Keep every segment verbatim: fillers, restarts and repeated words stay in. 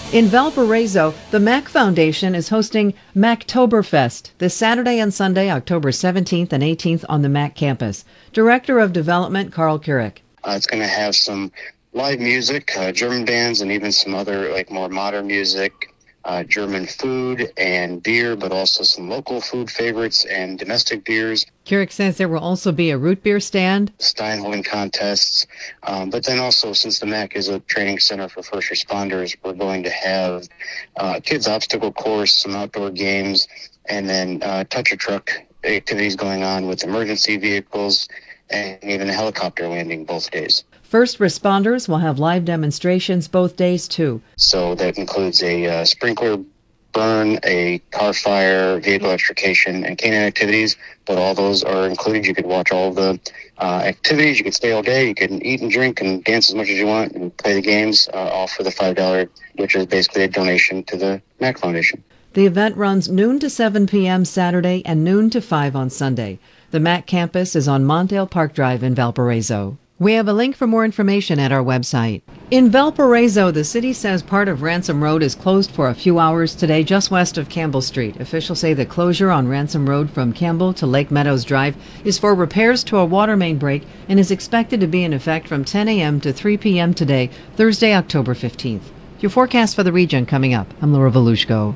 In Valparaiso, the Mac Foundation is hosting Mactoberfest this Saturday and Sunday, October seventeenth and eighteenth on the Mac campus. Director of Development, Carl Keurig. Uh, it's going to have some live music, uh, German bands, and even some other like more modern music, uh, German food and beer, but also some local food favorites and domestic beers. Keurig says there will also be a root beer stand, stein holding contests, um, but then also since the Mac is a training center for first responders, we're going to have uh, kids obstacle course, some outdoor games, and then uh, touch a truck activities going on with emergency vehicles and even a helicopter landing both days. First responders will have live demonstrations both days, too. So that includes a uh, sprinkler burn, a car fire, vehicle extrication, and canine activities, but all those are included. You could watch all the uh, activities. You could stay all day. You can eat and drink and dance as much as you want and play the games, uh, all for the five dollars, which is basically a donation to the Mac Foundation. The event runs noon to seven p.m. Saturday and noon to five on Sunday. The Mac campus is on Mondale Park Drive in Valparaiso. We have a link for more information at our website. In Valparaiso, the city says part of Ransom Road is closed for a few hours today, just west of Campbell Street. Officials say the closure on Ransom Road from Campbell to Lake Meadows Drive is for repairs to a water main break and is expected to be in effect from ten a.m. to three p.m. today, Thursday, October fifteenth. Your forecast for the region coming up. I'm Laura Volushko.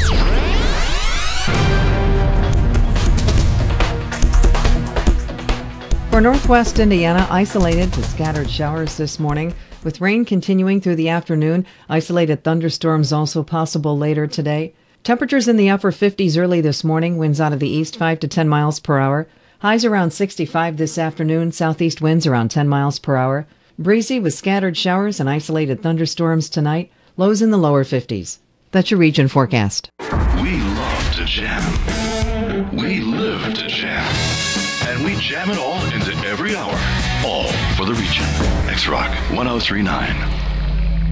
For northwest Indiana, isolated to scattered showers this morning, with rain continuing through the afternoon. Isolated thunderstorms also possible later today. Temperatures in the upper fifties early this morning, winds out of the east five to ten miles per hour. Highs around sixty-five this afternoon, southeast winds around ten miles per hour. Breezy with scattered showers and isolated thunderstorms tonight, lows in the lower fifties. That's your region forecast. We love to jam. We live to jam. And we jam it all into every hour. All for the region. X-Rock one oh three point nine.